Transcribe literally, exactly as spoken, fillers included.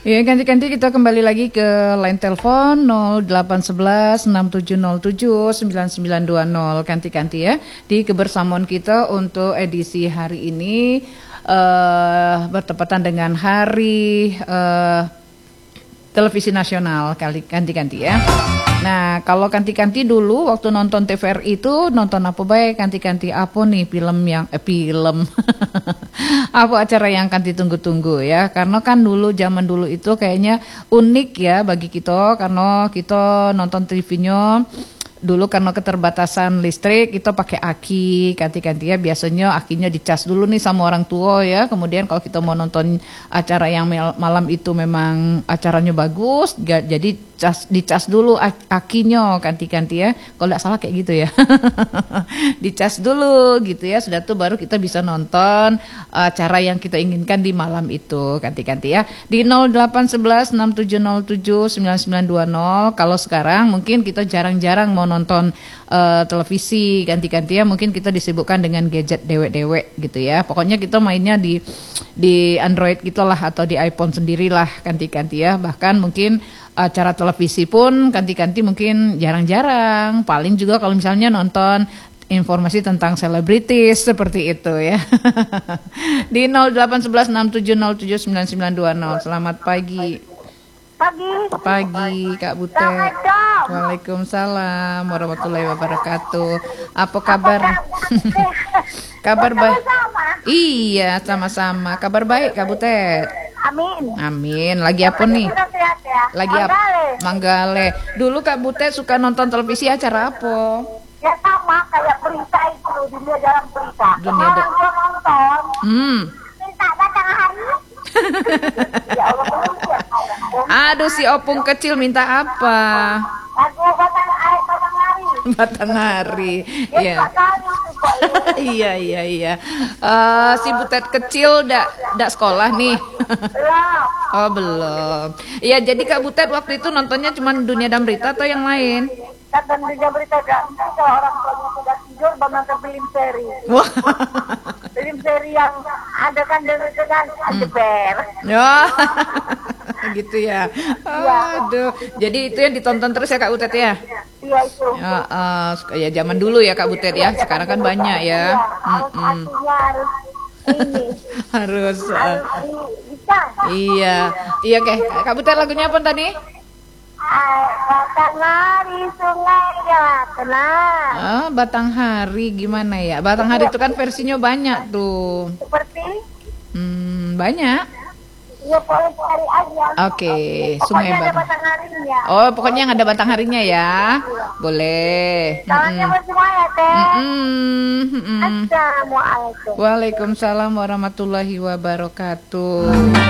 Ya, ganti-ganti kita kembali lagi ke line telepon nol delapan satu satu enam tujuh nol tujuh sembilan sembilan dua nol, ganti-ganti ya di kebersamaan kita untuk edisi hari ini uh, bertepatan dengan hari uh, televisi nasional, kali ganti-ganti ya. Nah, kalau ganti-ganti dulu waktu nonton T V R I itu nonton apa baik, ganti-ganti apa nih film yang eh, film apa acara yang akan ditunggu-tunggu ya, karena kan dulu zaman dulu itu kayaknya unik ya bagi kita, karena kita nonton T V-nya dulu karena keterbatasan listrik kita pakai aki, ganti-ganti ya, biasanya akinya dicas dulu nih sama orang tua ya, kemudian kalau kita mau nonton acara yang malam itu memang acaranya bagus, jadi cas, dicas dulu akinya, ganti-ganti ya, kalau tidak salah kayak gitu ya. Dicas dulu gitu ya, sudah tuh baru kita bisa nonton acara yang kita inginkan di malam itu, ganti-ganti ya di nol delapan satu satu enam tujuh nol tujuh sembilan sembilan dua nol. Kalau sekarang mungkin kita jarang-jarang mau nonton uh, televisi, ganti-ganti ya, mungkin kita disibukkan dengan gadget dewek-dewek gitu ya, pokoknya kita mainnya di di Android gitulah atau di iPhone sendirilah, ganti-ganti ya, bahkan mungkin acara televisi pun ganti-ganti mungkin jarang-jarang, paling juga kalau misalnya nonton informasi tentang selebritis seperti itu ya. Di nol delapan satu satu enam tujuh nol tujuh sembilan sembilan dua nol. Selamat pagi. Pagi. Pagi Kak Butet. Waalaikumsalam warahmatullahi wabarakatuh. Apa kabar? Kabar baik. Iya, sama-sama. Kabar baik Kak Butet. Amin. Amin. Lagi apa nih? Lagi apa? Manggale. Dulu Kak Butet suka nonton televisi acara apa? Ya sama kayak berita itu, dunia dalam berita. Dunia Sekarang gua nonton. Hmm. Minta batang hari. Ya Allah, ya. Aduh, si opung kecil minta apa? Lagu batang air batang hari. Batang hari. Ya. Iya. Iya iya iya. Uh, si Butet kecil dak dak sekolah nih. Belum. Oh belum. Iya, jadi Kak Butet waktu itu nontonnya cuma dunia dan berita atau yang lain? Dan dunia berita gak bisa, orang tuanya sudah tidur menonton film seri. Wah. Film seri yang ada kan dengan Aljeber. Ya. Gitu ya. Aduh. Jadi itu yang ditonton terus ya Kak Butet ya? Iya itu. Ya, uh, ya zaman dulu ya Kak Butet ya. Sekarang kan banyak ya. Harus artinya harus ini. Harus. Uh, Harus bisa. Iya. Iya Kak. Kak Butet lagunya apa tadi? Batang hari sungai ya tenang. Ah, Batang Hari gimana ya? Batang Hari itu kan versinya banyak tuh. Seperti? Hmm, banyak. Ya boleh cari aja. Oke, Sungai Pokoknya ada Batang. batang harinya. Oh, pokoknya yang ada batang harinya ya. Boleh. Salamnya buat semua ya teh. Mm-mm, mm-mm. Assalamualaikum. Waalaikumsalam warahmatullahi wabarakatuh.